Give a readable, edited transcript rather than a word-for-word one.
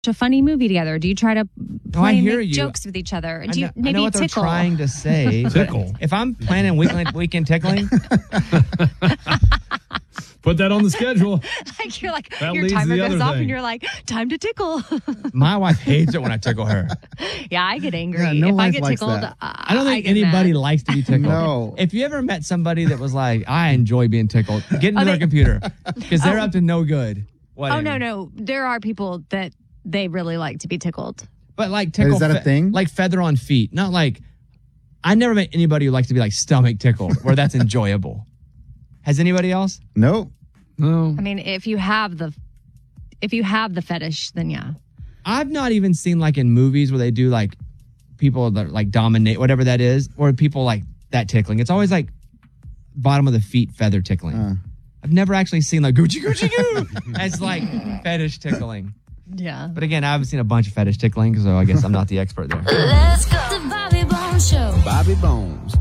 a funny movie together? Do you try to play and make you. jokes with each other? Do I you know, maybe I know what tickle? they're trying to say. Tickle. If I'm planning weekend tickling, Put that on the schedule. Like you're like That your leads to timer the goes other off thing. and you're like, time to tickle. my wife hates it when I tickle her. Yeah, I get angry. Yeah, no if I wife get likes tickled, that. I don't think get anybody mad. likes to be tickled. No. If you ever met somebody that was like, I enjoy being tickled, get into their computer because they're up to no good. Oh, no. There are people that they really like to be tickled. But like tickle. Is that a thing? Like feather on feet. Not like, I never met anybody who likes to be like stomach tickled where that's enjoyable. Has anybody else? No. No. I mean, if you have the fetish, then yeah. I've not even seen like in movies where they do like people that like dominate, whatever that is, or people like that tickling. It's always like bottom of the feet feather tickling. I've never actually seen like Gucci goo as like fetish tickling. Yeah. But again, I haven't seen a bunch of fetish tickling, so I guess I'm not the expert there. Let's go. The Bobby Bones Show. Bobby Bones.